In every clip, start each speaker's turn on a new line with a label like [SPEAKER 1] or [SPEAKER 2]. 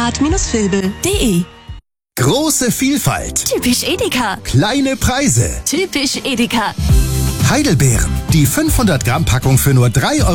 [SPEAKER 1] Konrad-Vilbel.de.
[SPEAKER 2] Große Vielfalt.
[SPEAKER 1] Typisch Edeka.
[SPEAKER 2] Kleine Preise.
[SPEAKER 1] Typisch Edeka.
[SPEAKER 2] Heidelbeeren. Die 500 Gramm Packung für nur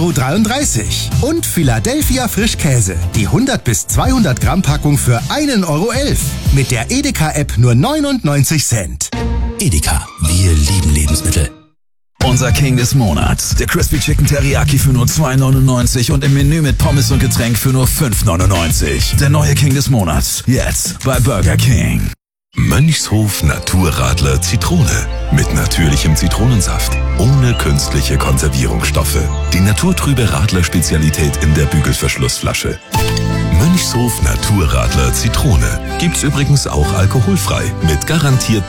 [SPEAKER 2] 3,33 €. Und Philadelphia Frischkäse. Die 100 bis 200 Gramm Packung für 1,11 €. Mit der Edeka-App nur 99 Cent.
[SPEAKER 3] Edeka. Wir lieben Lebensmittel.
[SPEAKER 4] Unser King des Monats. Der Crispy Chicken Teriyaki für nur 2,99 € und im Menü mit Pommes und Getränk für nur 5,99 €. Der neue King des Monats. Jetzt bei Burger King.
[SPEAKER 5] Mönchshof Naturradler Zitrone. Mit natürlichem Zitronensaft. Ohne künstliche Konservierungsstoffe. Die naturtrübe Radler-Spezialität in der Bügelverschlussflasche. Mönchshof Naturradler Zitrone. Gibt's übrigens auch alkoholfrei. Mit garantiert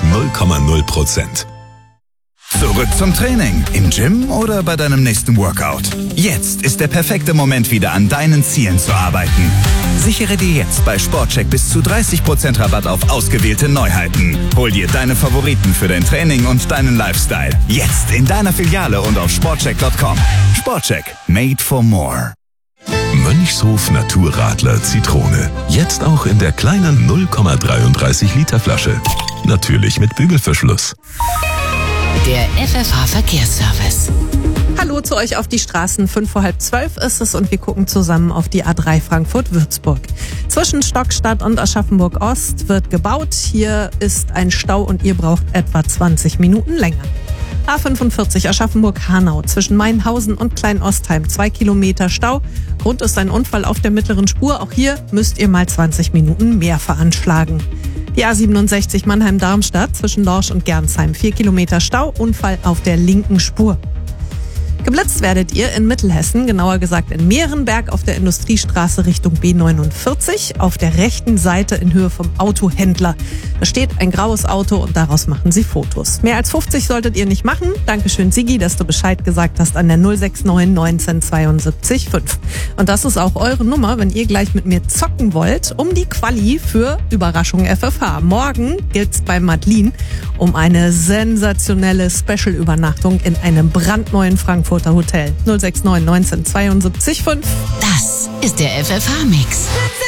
[SPEAKER 5] 0,0%.
[SPEAKER 6] Zurück zum Training. Im Gym oder bei deinem nächsten Workout. Jetzt ist der perfekte Moment, wieder an deinen Zielen zu arbeiten. Sichere dir jetzt bei Sportcheck bis zu 30% Rabatt auf ausgewählte Neuheiten. Hol dir deine Favoriten für dein Training und deinen Lifestyle. Jetzt in deiner Filiale und auf sportcheck.com. Sportcheck. Made for more.
[SPEAKER 5] Mönchshof Naturradler Zitrone. Jetzt auch in der kleinen 0,33 Liter Flasche. Natürlich mit Bügelverschluss.
[SPEAKER 7] Der FFH Verkehrsservice.
[SPEAKER 8] Hallo zu euch auf die Straßen. 11:55 ist es und wir gucken zusammen auf die A3 Frankfurt-Würzburg. Zwischen Stockstadt und Aschaffenburg-Ost wird gebaut. Hier ist ein Stau und ihr braucht etwa 20 Minuten länger. A45 Aschaffenburg-Hanau zwischen Mainhausen und Kleinostheim 2 Kilometer Stau. Grund ist ein Unfall auf der mittleren Spur. Auch hier müsst ihr mal 20 Minuten mehr veranschlagen. Die A67 Mannheim-Darmstadt zwischen Lorsch und Gernsheim 4 Kilometer Stau, Unfall auf der linken Spur. Geblitzt werdet ihr in Mittelhessen, genauer gesagt in Mehrenberg auf der Industriestraße Richtung B49, auf der rechten Seite in Höhe vom Autohändler. Da steht ein graues Auto und daraus machen sie Fotos. Mehr als 50 solltet ihr nicht machen. Dankeschön, Sigi, dass du Bescheid gesagt hast an der 069 19 72 5. Und das ist auch eure Nummer, wenn ihr gleich mit mir zocken wollt, um die Quali für Überraschung FFH. Morgen gilt's bei Madeline um eine sensationelle Special-Übernachtung in einem brandneuen Frankfurter Hotel. 069 19 72 5.
[SPEAKER 7] Das ist der FFH-Mix.